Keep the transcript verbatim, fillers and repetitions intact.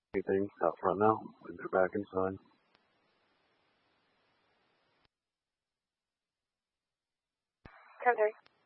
Anything out front now? They're back inside. ten three.